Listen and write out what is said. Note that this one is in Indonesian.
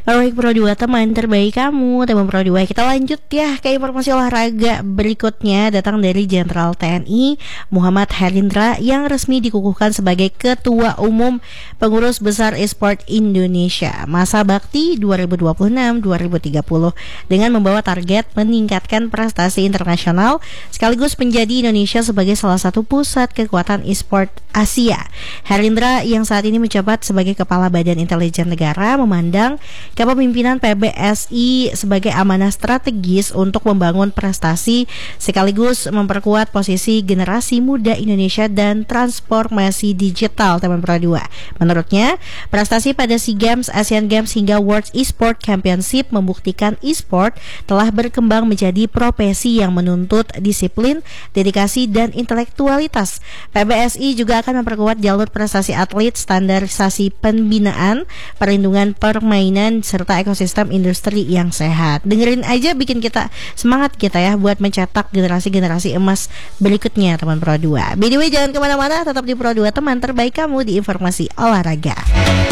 Alright Pro 2, teman terbaik kamu. Teman Pro 2, kita lanjut ya ke informasi olahraga berikutnya. Datang dari Jenderal TNI Muhammad Herindra yang resmi dikukuhkan sebagai Ketua Umum Pengurus Besar Esport Indonesia masa bakti 2026-2030 dengan membawa target meningkatkan prestasi internasional sekaligus menjadi Indonesia sebagai salah satu pusat kekuatan esport Asia. Herindra yang saat ini menjabat sebagai Kepala Badan Intelijen Negara memandang kepemimpinan PBSI sebagai amanah strategis untuk membangun prestasi sekaligus memperkuat posisi generasi muda Indonesia dan transformasi digital, teman Pro 2. Menurutnya, prestasi pada SEA Games, Asian Games hingga World Esport Championship membuktikan esport telah berkembang menjadi profesi yang menuntut disiplin, dedikasi, dan intelektualitas. PBSI juga akan memperkuat jalur prestasi atlet, standarisasi pembinaan, perlindungan permainan, serta ekosistem industri yang sehat. Dengerin aja bikin kita semangat kita ya buat mencetak generasi-generasi emas berikutnya, teman Pro 2. By the way, jangan kemana-mana, tetap di Pro 2, teman terbaik kamu di informasi olahraga.